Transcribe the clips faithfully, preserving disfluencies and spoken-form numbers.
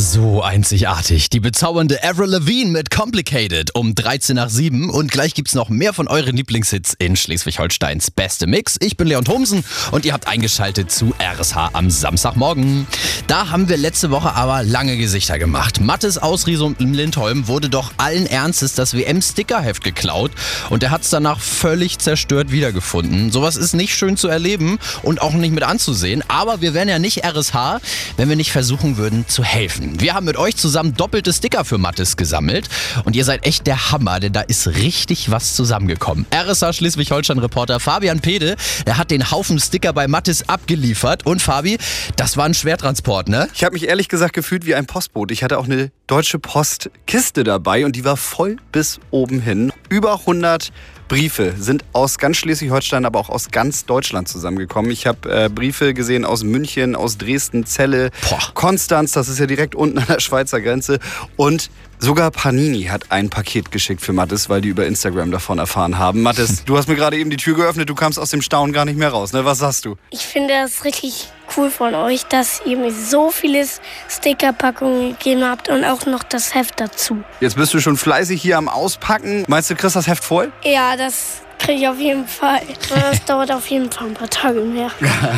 So einzigartig. Die bezaubernde Avril Lavigne mit Complicated um dreizehn nach sieben. Und gleich gibt's noch mehr von euren Lieblingshits in Schleswig-Holsteins beste Mix. Ich bin Leon Thomsen und ihr habt eingeschaltet zu R S H am Samstagmorgen. Da haben wir letzte Woche aber lange Gesichter gemacht. Mattes Ausriesung in Lindholm wurde doch allen Ernstes das W M-Stickerheft geklaut und er hat's danach völlig zerstört wiedergefunden. Sowas ist nicht schön zu erleben und auch nicht mit anzusehen. Aber wir wären ja nicht R S H, wenn wir nicht versuchen würden zu helfen. Wir haben mit euch zusammen doppelte Sticker für Mattes gesammelt und ihr seid echt der Hammer, denn da ist richtig was zusammengekommen. R S H Schleswig-Holstein-Reporter Fabian Pede, der hat den Haufen Sticker bei Mattes abgeliefert. Und Fabi, das war ein Schwertransport, ne? Ich habe mich ehrlich gesagt gefühlt wie ein Postbote. Ich hatte auch eine Deutsche Post Kiste dabei und die war voll bis oben hin. Über hundert Briefe sind aus ganz Schleswig-Holstein, aber auch aus ganz Deutschland zusammengekommen. Ich habe äh, Briefe gesehen aus München, aus Dresden, Celle, Boah. Konstanz, das ist ja direkt unten an der Schweizer Grenze. Und sogar Panini hat ein Paket geschickt für Mattes, weil die über Instagram davon erfahren haben. Mattes, du hast mir gerade eben die Tür geöffnet, du kamst aus dem Staunen gar nicht mehr raus, ne? Was sagst du? Ich finde das richtig cool von euch, dass ihr mir so viele Stickerpackungen gegeben habt und auch noch das Heft dazu. Jetzt bist du schon fleißig hier am Auspacken. Meinst du, kriegst das Heft voll? Ja, das kriege ich auf jeden Fall. Das dauert auf jeden Fall ein paar Tage mehr.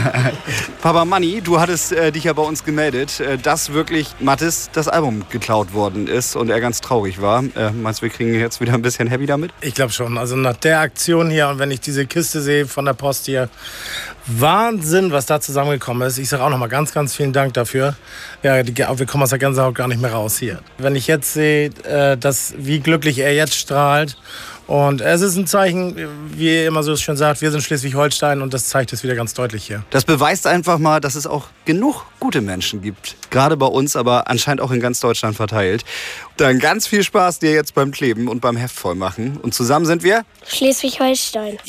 Papa Manni, du hattest äh, dich ja bei uns gemeldet, äh, dass wirklich Mattes das Album geklaut worden ist und er ganz traurig war. Äh, meinst du, wir kriegen jetzt wieder ein bisschen happy damit? Ich glaube schon. Also nach der Aktion hier und wenn ich diese Kiste sehe von der Post hier, Wahnsinn, was da zusammengekommen ist. Ich sage auch nochmal ganz, ganz vielen Dank dafür. Ja, die, wir kommen aus der Gänsehaut gar nicht mehr raus hier. Wenn ich jetzt sehe, äh, dass, wie glücklich er jetzt strahlt. Und es ist ein Zeichen, wie ihr immer so schön sagt, wir sind Schleswig-Holstein und das zeigt es wieder ganz deutlich hier. Das beweist einfach mal, dass es auch genug gute Menschen gibt. Gerade bei uns, aber anscheinend auch in ganz Deutschland verteilt. Dann ganz viel Spaß dir jetzt beim Kleben und beim Heft vollmachen. Und zusammen sind wir Schleswig-Holstein.